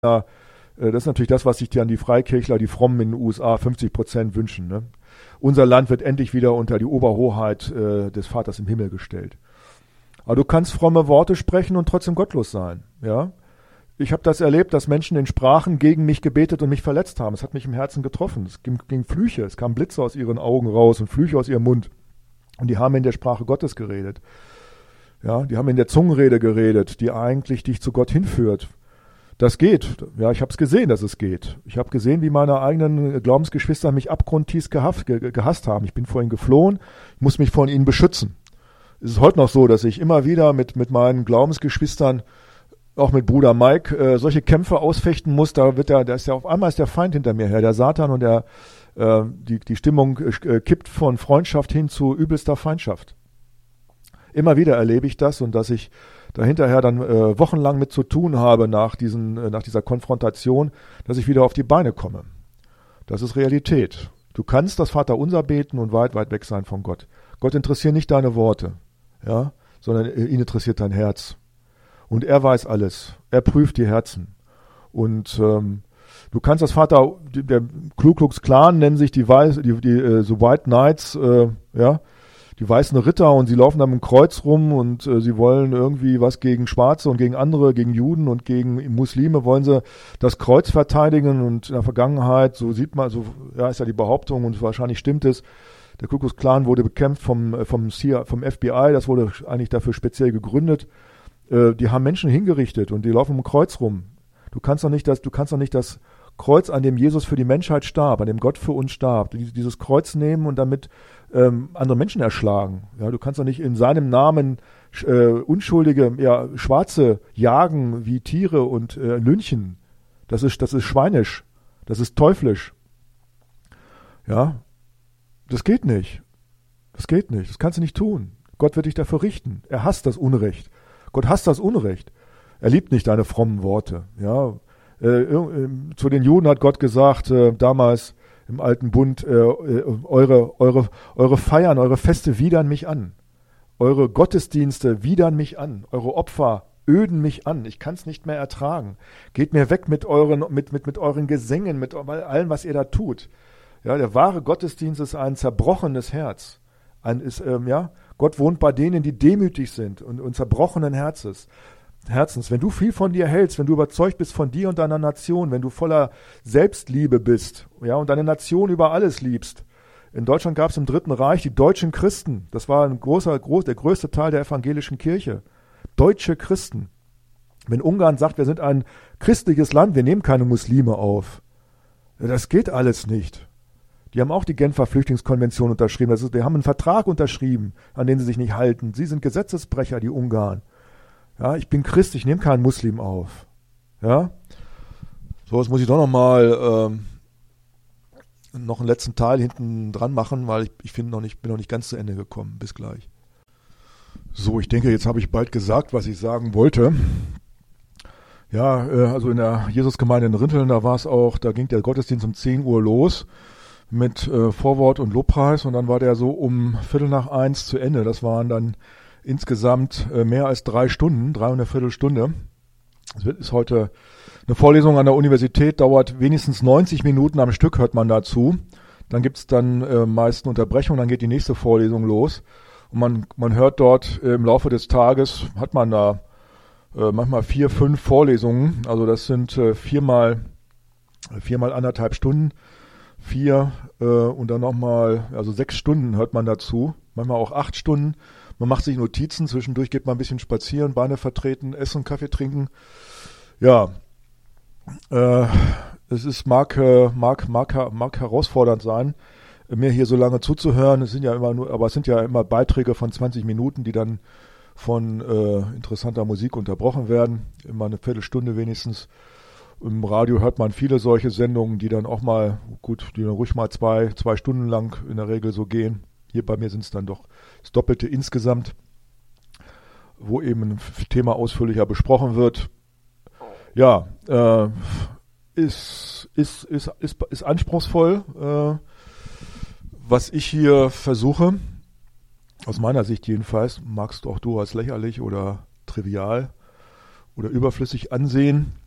Das ist natürlich das, was sich dann die Freikirchler, die Frommen in den USA 50% wünschen. Ne? Unser Land wird endlich wieder unter die Oberhoheit des Vaters im Himmel gestellt. Aber du kannst fromme Worte sprechen und trotzdem gottlos sein. Ja? Ich habe das erlebt, dass Menschen in Sprachen gegen mich gebetet und mich verletzt haben. Es hat mich im Herzen getroffen. Es ging Flüche, es kamen Blitze aus ihren Augen raus und Flüche aus ihrem Mund. Und die haben in der Sprache Gottes geredet. Ja, die haben in der Zungenrede geredet, die eigentlich dich zu Gott hinführt. Das geht. Ja, ich habe es gesehen, dass es geht. Ich habe gesehen, wie meine eigenen Glaubensgeschwister mich abgrundtief gehasst haben. Ich bin vor ihnen geflohen, muss mich von ihnen beschützen. Es ist heute noch so, dass ich immer wieder mit meinen Glaubensgeschwistern, auch mit Bruder Mike, solche Kämpfe ausfechten muss. Da ist ja auf einmal ist der Feind hinter mir her, der Satan, und die Stimmung kippt von Freundschaft hin zu übelster Feindschaft. Immer wieder erlebe ich das, und dass ich da hinterher dann wochenlang mit zu tun habe nach dieser Konfrontation, dass ich wieder auf die Beine komme. Das ist Realität. Du kannst das Vaterunser beten und weit, weit weg sein von Gott. Gott interessiert nicht deine Worte, ja, sondern ihn interessiert dein Herz. Und er weiß alles. Er prüft die Herzen. Und du kannst das der Ku Klux Klan nennen sich so White Knights, ja, die weißen Ritter, und sie laufen dann im Kreuz rum, und sie wollen irgendwie was gegen Schwarze und gegen andere, gegen Juden und gegen Muslime, wollen sie das Kreuz verteidigen. Und in der Vergangenheit, so sieht man, so ja, ist ja die Behauptung, und wahrscheinlich stimmt es, der Ku Klux Klan wurde bekämpft vom FBI, das wurde eigentlich dafür speziell gegründet. Die haben Menschen hingerichtet und die laufen im Kreuz rum. Du kannst doch nicht das Kreuz, an dem Jesus für die Menschheit starb, an dem Gott für uns starb, dieses Kreuz nehmen und damit andere Menschen erschlagen. Ja, du kannst doch nicht in seinem Namen unschuldige, ja, Schwarze jagen wie Tiere und lynchen. Das ist schweinisch. Das ist teuflisch. Ja, das geht nicht. Das geht nicht. Das kannst du nicht tun. Gott wird dich dafür richten. Er hasst das Unrecht. Gott hasst das Unrecht. Er liebt nicht deine frommen Worte. Ja, zu den Juden hat Gott gesagt, damals im Alten Bund, eure Feiern, eure Feste widern mich an. Eure Gottesdienste widern mich an. Eure Opfer öden mich an. Ich kann es nicht mehr ertragen. Geht mir weg mit euren Gesängen, mit allem, was ihr da tut. Ja, der wahre Gottesdienst ist ein zerbrochenes Herz. Gott wohnt bei denen, die demütig sind und zerbrochenen Herzens. Wenn du viel von dir hältst, wenn du überzeugt bist von dir und deiner Nation, wenn du voller Selbstliebe bist, ja, und deine Nation über alles liebst. In Deutschland gab es im Dritten Reich die deutschen Christen. Das war der größte Teil der evangelischen Kirche. Deutsche Christen. Wenn Ungarn sagt, wir sind ein christliches Land, wir nehmen keine Muslime auf. Das geht alles nicht. Die haben auch die Genfer Flüchtlingskonvention unterschrieben. Die haben einen Vertrag unterschrieben, an den sie sich nicht halten. Sie sind Gesetzesbrecher, die Ungarn. Ja, ich bin Christ, ich nehme keinen Muslim auf. Ja, so, jetzt muss ich doch noch einen letzten Teil hinten dran machen, weil ich bin noch nicht ganz zu Ende gekommen. Bis gleich. So, ich denke, jetzt habe ich bald gesagt, was ich sagen wollte. Ja, also in der Jesusgemeinde in Rinteln, da ging der Gottesdienst um 10 Uhr los mit Vorwort und Lobpreis, und dann war der so um 12:45 zu Ende. Das waren dann insgesamt mehr als 3 Stunden, 3 Stunde. Es ist heute eine Vorlesung an der Universität, dauert wenigstens 90 Minuten am Stück, hört man dazu. Dann gibt es dann meist eine Unterbrechung, dann geht die nächste Vorlesung los. Und man hört dort im Laufe des Tages, hat man da manchmal 4, 5 Vorlesungen. Also das sind viermal 1,5 Stunden. 4 und dann nochmal, also 6 Stunden hört man dazu. Manchmal auch 8 Stunden. Man macht sich Notizen, zwischendurch geht man ein bisschen spazieren, Beine vertreten, essen, Kaffee trinken. Ja, mag herausfordernd sein, mir hier so lange zuzuhören. Es sind ja immer Beiträge von 20 Minuten, die dann von interessanter Musik unterbrochen werden. Immer eine Viertelstunde wenigstens. Im Radio hört man viele solche Sendungen, die dann auch mal, die dann ruhig mal zwei Stunden lang in der Regel so gehen. Hier bei mir sind es dann doch das Doppelte insgesamt, wo eben ein Thema ausführlicher besprochen wird. Ja, ist anspruchsvoll, was ich hier versuche. Aus meiner Sicht jedenfalls, magst auch du als lächerlich oder trivial oder überflüssig ansehen.